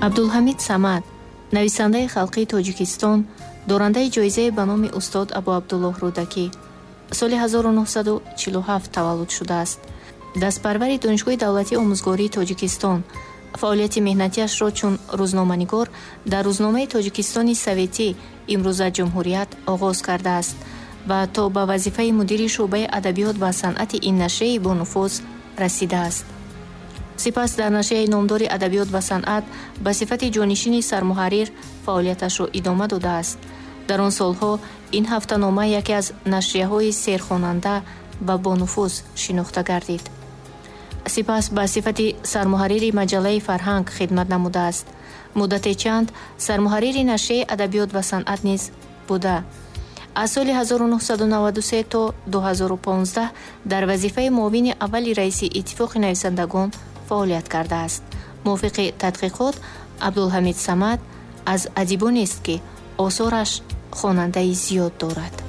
абдулҳамид самад, нависандаи халқии Тоҷикистон, дорандаи ҷоизаи ба номи устод Абу Абдуллоҳ Рӯдакӣ, соли 1947 таваллуд шудааст. Дастпарвари Донишгоҳи давлатии омӯзгории Тоҷикистон, фаъолияти меҳнатиашро чун рӯзноманигор дар рӯзномаи Тоҷикистони Советӣ имрӯза ҷумҳурият оғоз кардааст ва то ба вазифаи мудири шуъбаи адабиёт ва санъати ин нашрии бонуфуз расидааст. сипас дар нашрияи номдори адабиёт ва санъат ба сифати ҷонишини сармуҳаррир фаъолияташро идома додааст. дар он солҳо ин ҳафтанома яке аз нашрияҳои серхонанда ва бонуфуз шинохта гардид. сипас ба сифати сармуҳаррири маҷаллаи «Фарҳанг» хидмат намудааст. муддате чанд сармуҳаррири нашрияи адабиёт ва санъат низ буда. аз соли 1993 то 2015 дар вазифаи муовини аввали раиси иттифоқи нависандагон фаъолият кардааст. мувофиқи тадқиқот, абдулҳамид самад аз адибонест ки осораш хонандаи зиёд дорад.